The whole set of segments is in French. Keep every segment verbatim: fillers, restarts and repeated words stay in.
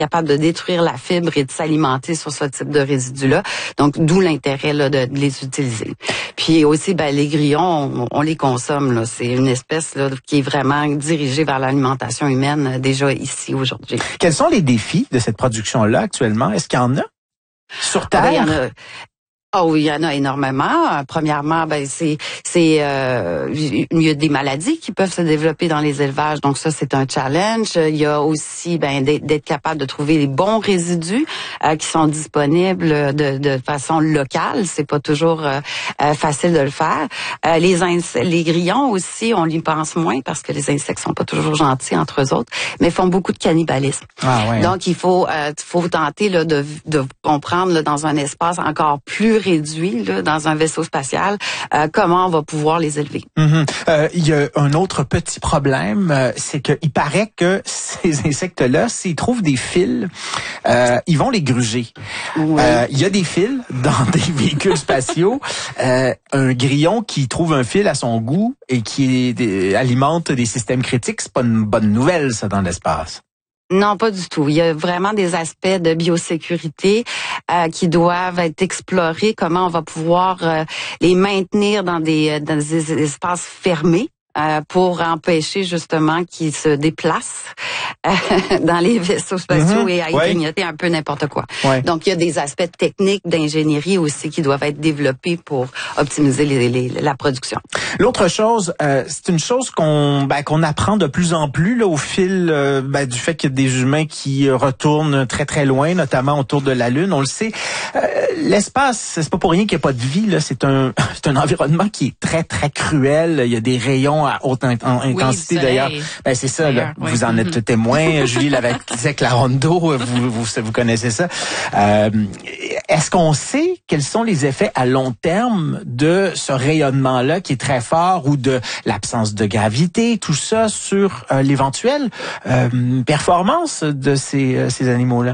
capable de détruire la fibre et de s'alimenter sur ce type de résidus-là. Donc, d'où l'intérêt là, de, de les utiliser. Puis aussi, ben, les grillons, on, on les consomme. Là. C'est une espèce là, qui est vraiment dirigée vers l'alimentation humaine euh, déjà ici aujourd'hui. Quels sont les défis de cette production-là actuellement? Est-ce qu'il y en a sur Terre? Ah, ben, il y en a. Ah oui, il y en a énormément. Premièrement, ben c'est c'est euh, il y a des maladies qui peuvent se développer dans les élevages, donc ça c'est un challenge. Il y a aussi ben d'être capable de trouver les bons résidus euh, qui sont disponibles de, de façon locale. C'est pas toujours euh, facile de le faire. Euh, les insectes, les grillons aussi, on y pense moins parce que les insectes sont pas toujours gentils entre eux autres, mais font beaucoup de cannibalisme. Ah, ouais. Donc il faut euh, faut tenter là de de comprendre là, dans un espace encore plus réduit là, dans un vaisseau spatial, euh, comment on va pouvoir les élever. Mm-hmm. Euh, il y a un autre petit problème, euh, c'est qu'il paraît que ces insectes-là, s'ils trouvent des fils, euh, ils vont les gruger. Oui. Euh, il y a des fils dans des véhicules spatiaux. Euh, un grillon qui trouve un fil à son goût et qui est, des, alimente des systèmes critiques, c'est pas une bonne nouvelle, ça, dans l'espace. Non, pas du tout. Il y a vraiment des aspects de biosécurité euh, qui doivent être explorés. Comment on va pouvoir euh, les maintenir dans des, dans des espaces fermés euh, pour empêcher justement qu'ils se déplacent euh, dans les vaisseaux spatiaux mm-hmm. et à y ouais. grignoter un peu n'importe quoi. Ouais. Donc, il y a des aspects techniques d'ingénierie aussi qui doivent être développés pour optimiser les, les, la production. L'autre chose, euh, c'est une chose qu'on ben, qu'on apprend de plus en plus là, au fil euh, ben, du fait qu'il y a des humains qui retournent très très loin, notamment autour de la Lune. On le sait, euh, l'espace, c'est pas pour rien qu'il n'y a pas de vie. Là, c'est un c'est un environnement qui est très très cruel. Il y a des rayons à haute in- intensité oui, d'ailleurs. Ben c'est ça. Là, oui. Vous en êtes témoin. Julie Lavec-Larondo, vous, vous vous connaissez ça. Euh, est-ce qu'on sait quels sont les effets à long terme de ce rayonnement-là qui est très fort ou de l'absence de gravité, tout ça sur euh, l'éventuelle euh, performance de ces, euh, ces animaux-là?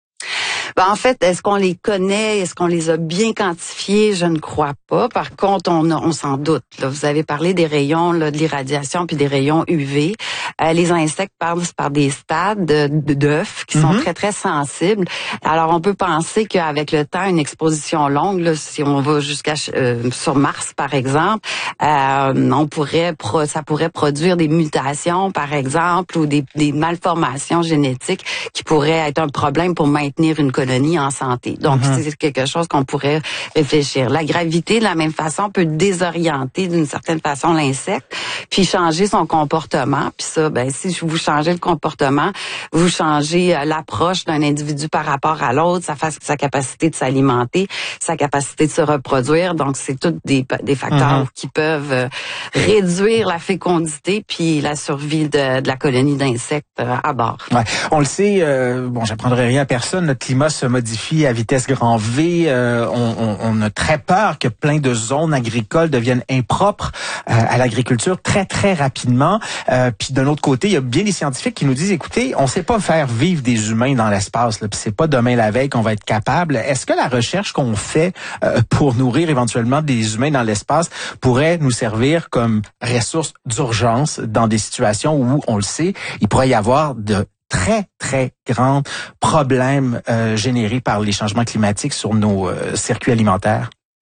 Ben, en fait, est-ce qu'on les connaît? Est-ce qu'on les a bien quantifiés? Je ne crois pas. Par contre, on, on s'en doute. Là. Vous avez parlé des rayons, là, de l'irradiation puis des rayons U V. Euh, les insectes passent par des stades de, d'œufs qui mm-hmm. sont très, très sensibles. Alors, on peut penser qu'avec le temps, une exposition longue, là, si on va jusqu'à euh, sur Mars, par exemple, euh, on pourrait pro, ça pourrait produire des mutations, par exemple, ou des, des malformations génétiques qui pourraient être un problème pour maintenir une colonie en santé. Donc, mm-hmm. c'est quelque chose qu'on pourrait réfléchir. La gravité, de la même façon, peut désorienter d'une certaine façon l'insecte, puis changer son comportement. Puis ça, ben si vous changez le comportement, vous changez euh, l'approche d'un individu par rapport à l'autre, sa, sa capacité de s'alimenter, sa capacité de se reproduire. Donc, c'est tous des, des facteurs mm-hmm. qui peuvent euh, réduire la fécondité puis la survie de, de la colonie d'insectes euh, à bord. Ouais. On le sait, euh, bon, j'apprendrai rien à personne, notre climat se modifie à vitesse grand V. Euh, on, on, on a très peur que plein de zones agricoles deviennent impropres euh, à l'agriculture très, très rapidement. Euh, puis d'un autre côté, il y a bien des scientifiques qui nous disent, écoutez, on sait pas faire vivre des humains dans l'espace, là, puis c'est pas demain la veille qu'on va être capable. Est-ce que la recherche qu'on fait euh, pour nourrir éventuellement des humains dans l'espace pourrait nous servir comme ressource d'urgence dans des situations où, on le sait, il pourrait y avoir de très, très grands problèmes euh, générés par les changements climatiques sur nos euh, circuits alimentaires?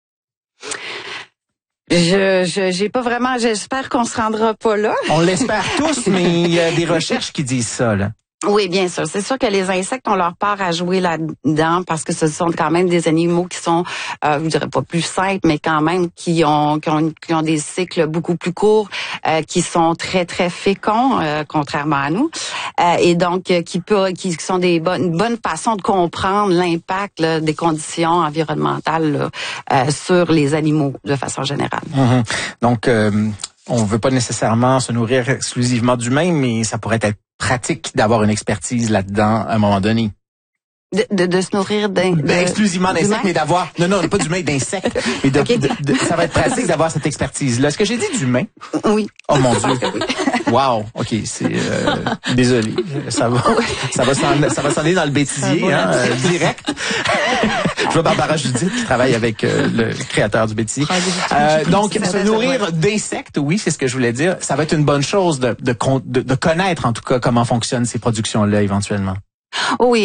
Je, je, j'ai pas vraiment, j'espère qu'on se rendra pas là. On l'espère tous, mais il y a des recherches qui disent ça, là. Oui, bien sûr. C'est sûr que les insectes ont leur part à jouer là-dedans parce que ce sont quand même des animaux qui sont, euh, je dirais pas plus simples, mais quand même qui ont qui ont, qui ont des cycles beaucoup plus courts, euh, qui sont très très féconds, euh, contrairement à nous, euh, et donc euh, qui peut, qui sont des bonnes, une bonne façon de comprendre l'impact là, des conditions environnementales là, euh, sur les animaux de façon générale. Mmh. Donc euh, on veut pas nécessairement se nourrir exclusivement d'humains, mais ça pourrait être pratique d'avoir une expertise là-dedans à un moment donné. De, de, de se nourrir d'un... De, exclusivement d'insectes, mais d'avoir... Non, non, pas d'humains, d'insectes. Mais de, okay. de, de, ça va être pratique d'avoir cette expertise-là. Est-ce que j'ai dit d'humain? Oui. Oh mon Dieu. Wow. OK, c'est... Euh, désolé. Ça va, ça va s'en, ça va s'en aller dans le bêtisier, hein, euh, direct. Je vois Barbara Judith qui travaille avec euh, le créateur du bêtisier. Euh, donc, se nourrir d'insectes, oui, c'est ce que je voulais dire. Ça va être une bonne chose de, de, de, de connaître, en tout cas, comment fonctionnent ces productions-là éventuellement. Oui.